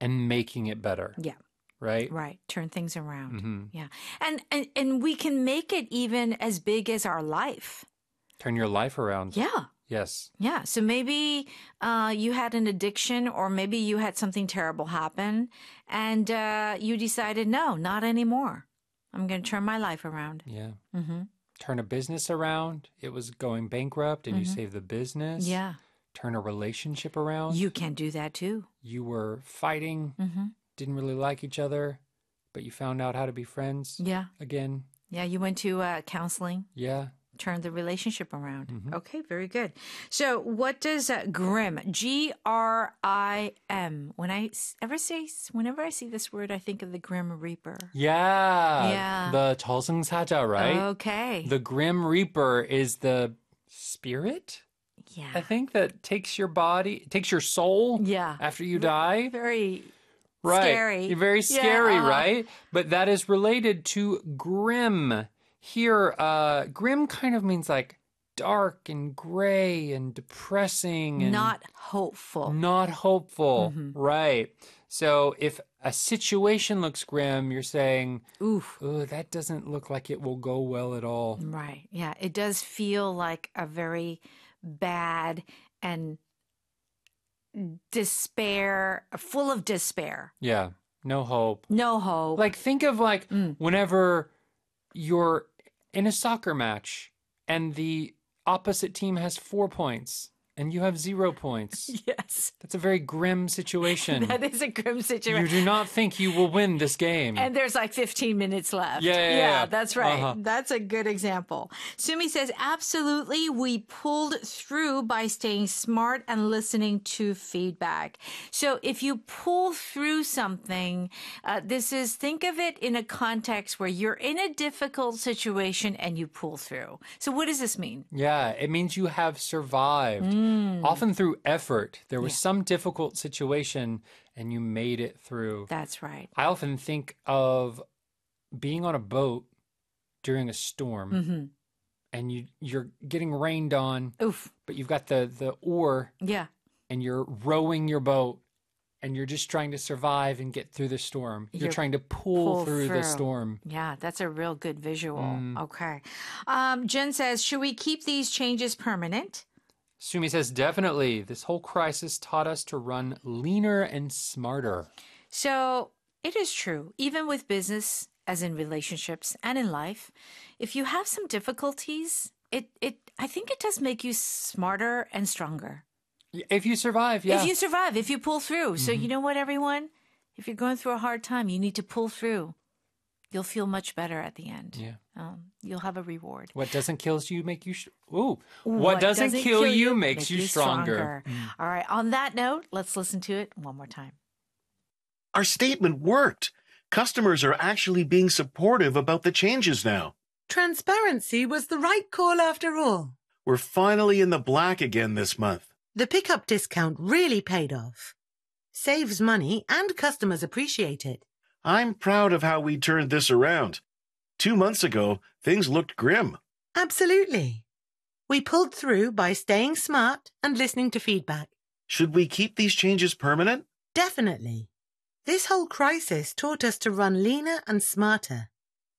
and making it better. Yeah. Right? Right. Turn things around. Mm-hmm. Yeah. And we can make it even as big as our life. Turn your life around. Yeah. Yes. Yeah. So maybe you had an addiction, or maybe you had something terrible happen, and you decided, no, not anymore. I'm going to turn my life around. Yeah. Mm-hmm. Turn a business around. It was going bankrupt and you saved the business. Yeah. Turn a relationship around. You can do that too. You were fighting, didn't really like each other, but you found out how to be friends Yeah. again. Yeah. You went to counseling. Yeah. Turn the relationship around. Okay, very good. So what does grim, Grim, whenever I see this word, I think of the Grim Reaper. Yeah. Yeah. The 저승사자, right? Okay. The Grim Reaper is the spirit, Yeah. I think, that takes your body, takes your soul Yeah. after you die. Very Right. scary. Very scary, Yeah, right? But that is related to grim. Here, grim kind of means like dark and gray and depressing and Not hopeful. not hopeful. Right. So if a situation looks grim, you're saying, Oof. oh, that doesn't look like it will go well at all. Right. Yeah. It does feel like a very bad and full of despair. Yeah. No hope. No hope. Like, think of whenever you're in a soccer match and the opposite team has 4 points and you have 0 points. Yes. That's a very grim situation. That is a grim situation. You do not think you will win this game. And there's like 15 minutes left. Yeah. That's right. That's a good example. Sumi says, absolutely, we pulled through by staying smart and listening to feedback. So if you pull through something, think of it in a context where you're in a difficult situation and you pull through. So what does this mean? Yeah, it means you have survived. Often through effort. There was some difficult situation and you made it through. That's right. I often think of being on a boat during a storm and you're getting rained on, Oof. but you've got the oar Yeah. and you're rowing your boat and you're just trying to survive and get through the storm. You're trying to pull through the storm. Yeah, that's a real good visual. Okay. Jen says, should we keep these changes permanent? Sumi says, definitely. This whole crisis taught us to run leaner and smarter. So it is true, even with business, as in relationships and in life, if you have some difficulties, I think it does make you smarter and stronger. If you survive, yeah. If you survive, if you pull through. So you know what, everyone? If you're going through a hard time, you need to pull through. You'll feel much better at the end. Yeah. You'll have a reward. What doesn't kill you make you... What doesn't kill you makes you stronger. All right. On that note, let's listen to it one more time. Our statement worked. Customers are actually being supportive about the changes now. Transparency was the right call after all. We're finally in the black again this month. The pickup discount really paid off. Saves money and customers appreciate it. I'm proud of how we turned this around. 2 months ago, things looked grim. Absolutely. We pulled through by staying smart and listening to feedback. Should we keep these changes permanent? Definitely. This whole crisis taught us to run leaner and smarter.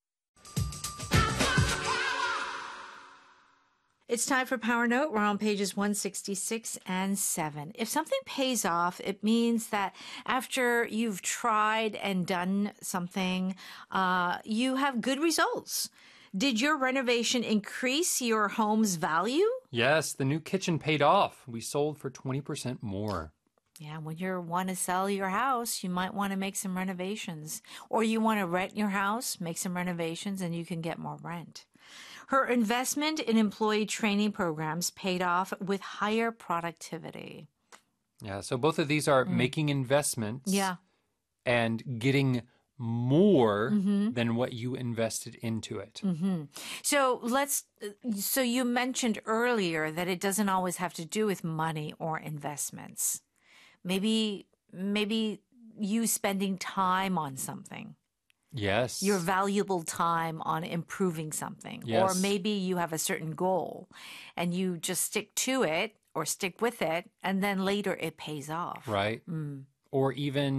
It's time for Power Note. We're on pages 166 and 7. If something pays off, it means that after you've tried and done something, you have good results. Did your renovation increase your home's value? Yes, the new kitchen paid off. We sold for 20% more. Yeah, when you want to sell your house, you might want to make some renovations. Or you want to rent your house, make some renovations, and you can get more rent. Her investment in employee training programs paid off with higher productivity. Yeah, so both of these are making investments Yeah. and getting more than what you invested into it. So you mentioned earlier that it doesn't always have to do with money or investments. Maybe you spending time on something. Yes. Your valuable time on improving something. Yes. Or maybe you have a certain goal and you just stick to it or stick with it, and then later it pays off. Right. Or even